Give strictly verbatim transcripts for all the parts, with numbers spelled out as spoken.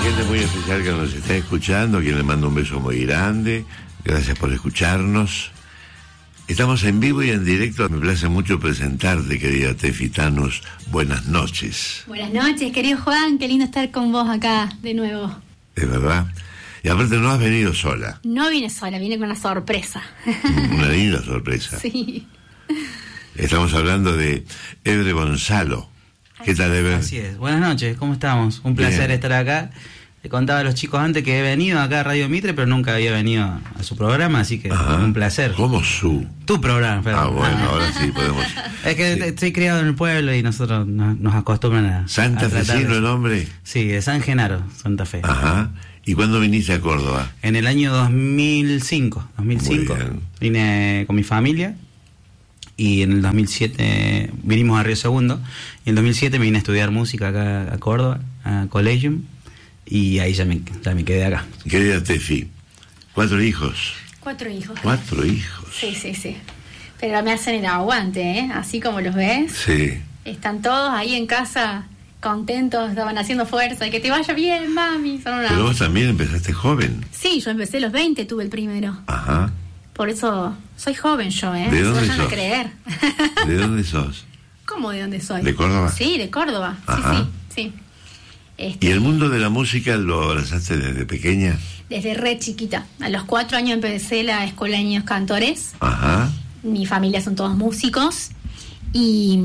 gente muy especial que nos está escuchando, a quien le mando un beso muy grande. Gracias por escucharnos. Estamos en vivo y en directo. Me place mucho presentarte, querida Tefi Thanos. Buenas noches. Buenas noches, querido Juan. Qué lindo estar con vos acá de nuevo. Es verdad. Y aparte no has venido sola. No vine sola, vine con una sorpresa. Una linda sorpresa. Sí. Estamos hablando de Ebre Gonzalo. ¿Qué tal, Ebre? Así es. Buenas noches, ¿cómo estamos? Un placer Bien. estar acá. Le contaba a los chicos antes que he venido acá a Radio Mitre, pero nunca había venido a su programa, así que Ajá. un placer. ¿Cómo su? Tu programa, Fernando. Ah, bueno, ahora sí podemos. Es que Sí. estoy criado en el pueblo y nosotros nos, nos acostumbran a. Santa a tratar Fecino de- el nombre. Sí, de San Genaro, Santa Fe. Ajá. ¿Y cuándo viniste a Córdoba? En el año dos mil cinco. dos mil cinco Muy bien. vine con mi familia y en el dos mil siete vinimos a Río Segundo y en el dos mil siete me vine a estudiar música acá a Córdoba, a Collegium, y ahí ya me, ya me quedé acá. Querida Tefi, cuatro hijos. Cuatro hijos. Cuatro hijos. Sí, sí, sí. Pero me hacen el aguante, ¿eh? Así como los ves. Sí. Están todos ahí en casa contentos, estaban haciendo fuerza. Que te vaya bien, mami. Son una... Pero vos también empezaste joven. Sí, yo empecé a los veinte, tuve el primero. Ajá. Por eso soy joven yo, ¿eh? ¿De No dónde se vayan a sos? creer. ¿De dónde sos? ¿Cómo de dónde soy? ¿De Córdoba? Sí, de Córdoba. Ajá. Sí, sí, sí. Este, ¿Y el mundo de la música lo abrazaste desde pequeña? Desde re chiquita. A los cuatro años empecé la Escuela de Niños Cantores. Ajá. Mi familia son todos músicos. Y,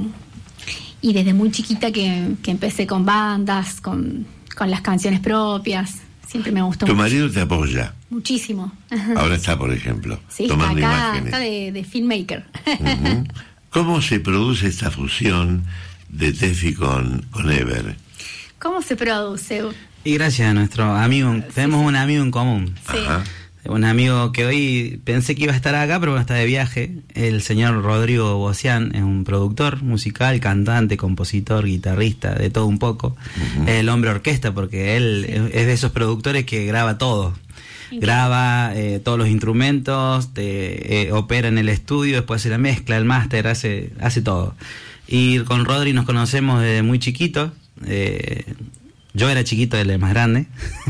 y desde muy chiquita que, que empecé con bandas, con, con las canciones propias. Siempre me gustó Tu mucho. marido te apoya. Muchísimo. Ahora está, por ejemplo, Sí, está tomando acá, imágenes. está de, de filmmaker. Ujú. ¿Cómo se produce esta fusión de Tefi con, con Eber? ¿Cómo se produce? Y gracias a nuestro amigo, tenemos un amigo en común. Sí. Ajá. Un amigo que hoy pensé que iba a estar acá, pero bueno, está de viaje. El señor Rodrigo Bocián es un productor musical, cantante, compositor, guitarrista, de todo un poco. Ujú. Es el hombre orquesta, porque él Sí. es es de esos productores que graba todo. Increíble. Graba eh, todos los instrumentos, te, eh, opera en el estudio, después hace la mezcla, el máster, hace, hace todo. Y con Rodri nos conocemos desde muy chiquitos. Eh, yo era chiquito, él es más grande.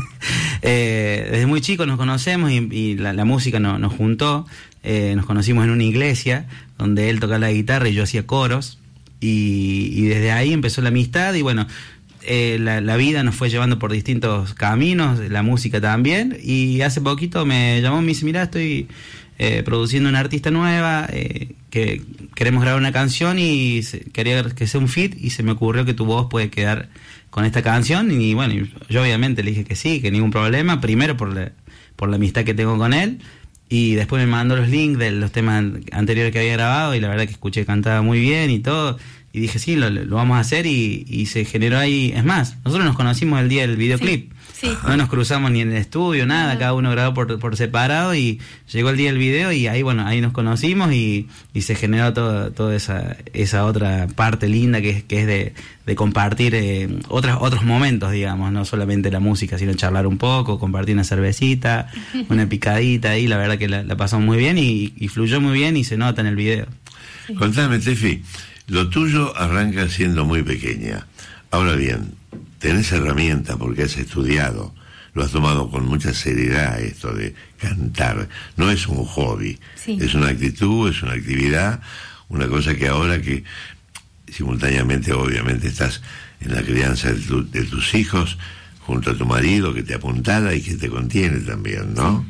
Eh, desde muy chico nos conocemos y, y la, la música no, nos juntó. Eh, nos conocimos en una iglesia donde él tocaba la guitarra y yo hacía coros. Y, y desde ahí empezó la amistad y bueno, eh, la, la vida nos fue llevando por distintos caminos, la música también. Y hace poquito me llamó y me dice, mirá, estoy eh, produciendo una artista nueva, eh, que queremos grabar una canción y se, quería que sea un feat y se me ocurrió que tu voz puede quedar con esta canción. Y bueno, yo obviamente le dije que sí, que ningún problema, primero por la, por la amistad que tengo con él, y después me mandó los links de los temas anteriores que había grabado y la verdad que escuché, cantaba muy bien y todo, y dije sí, lo, lo vamos a hacer, y, y se generó ahí. Es más, nosotros nos conocimos el día del videoclip. Sí, sí. No nos cruzamos ni en el estudio, nada, Ajá. cada uno grabó por, por separado y llegó el día del video y ahí, bueno, ahí nos conocimos y, y se generó todo, toda esa, esa otra parte linda que es, que es de, de compartir eh, otras, otros momentos, digamos, no solamente la música, sino charlar un poco, compartir una cervecita, una picadita ahí, la verdad que la, la pasamos muy bien y, y fluyó muy bien y se nota en el video. Contame, Tefi, lo tuyo arranca siendo muy pequeña. Ahora bien, tenés herramientas porque has estudiado, lo has tomado con mucha seriedad esto de cantar. No es un hobby, Sí. es una actitud, es una actividad, una cosa que ahora que simultáneamente obviamente estás en la crianza de, tu- de tus hijos, junto a tu marido que te apuntala y que te contiene también, ¿no?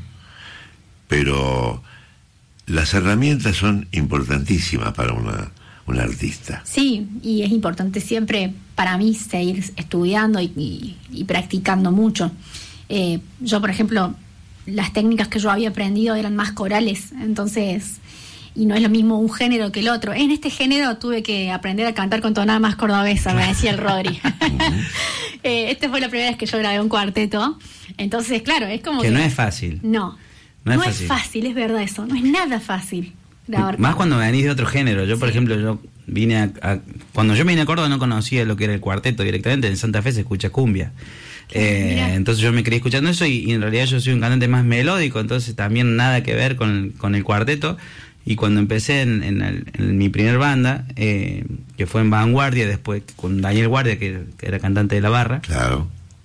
Pero las herramientas son importantísimas para una, una artista. Sí, y es importante siempre para mí seguir estudiando y, y- y practicando mucho. Eh, yo, por ejemplo, las técnicas que yo había aprendido eran más corales, entonces, y no es lo mismo un género que el otro. En este género tuve que aprender a cantar con tonada más cordobesa, me decía el Rodri. eh, esta fue la primera vez que yo grabé un cuarteto, entonces, claro, es como Que que... no es fácil. No, No no, es es, fácil. fácil. es verdad eso, no es nada fácil grabar. Más cuando venís de otro género. Yo, por Sí. ejemplo, yo vine a, a- cuando yo vine a Córdoba no conocía lo que era el cuarteto directamente. En Santa Fe se escucha cumbia. Eh, Mira. entonces yo me crié escuchando eso y, y en realidad yo soy un cantante más melódico, entonces también nada que ver con, con el cuarteto. Y cuando empecé en, en, el- en mi primer banda, eh, que fue en Vanguardia, después con Daniel Guardia, que, que era cantante de la barra, Claro.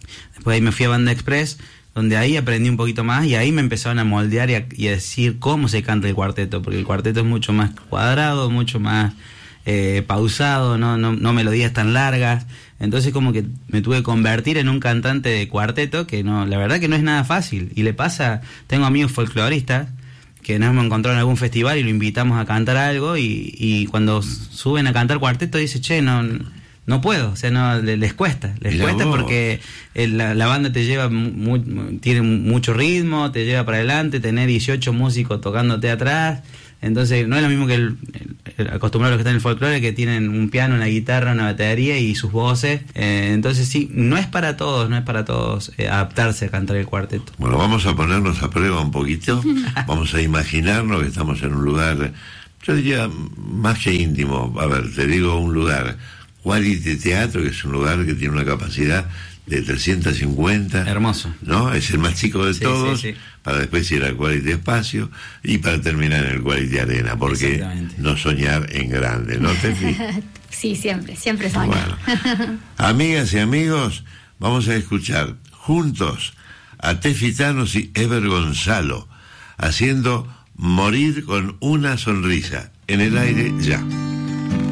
Después ahí me fui a Banda Express, donde ahí aprendí un poquito más y ahí me empezaron a moldear y a, y a decir cómo se canta el cuarteto, porque el cuarteto es mucho más cuadrado, mucho más eh, pausado, no, no, no melodías tan largas. Entonces como que me tuve que convertir en un cantante de cuarteto, que no, la verdad que no es nada fácil. Y le pasa, tengo amigos folcloristas que nos hemos encontrado en algún festival y lo invitamos a cantar algo y, y cuando suben a cantar cuarteto dice, che, no, no puedo, o sea, no les cuesta, les Mirá cuesta vos. porque el, la, la banda te lleva, mu, tiene mucho ritmo, te lleva para adelante, tenés dieciocho músicos tocándote atrás. Entonces no es lo mismo que el, el, el acostumbrado a los que están en el folclore, que tienen un piano, una guitarra, una batería y sus voces. Eh, entonces sí, no es para todos, no es para todos eh, adaptarse a cantar el cuarteto. Bueno, vamos a ponernos a prueba un poquito. Vamos a imaginarnos que estamos en un lugar, yo diría, más que íntimo. A ver, te digo un lugar, Quality Teatro, que es un lugar que tiene una capacidad de trescientos cincuenta. Hermoso. ¿No? Es el más chico de Sí, todos, sí, sí. para después ir al Quality Espacio y para terminar en el Quality Arena, porque no soñar en grande, ¿no, Tefi? Sí, siempre, siempre soñar. Bueno, amigas y amigos, vamos a escuchar juntos a Tefi Thanos y Ever Gonzalo haciendo Morir con una sonrisa en el aire ya.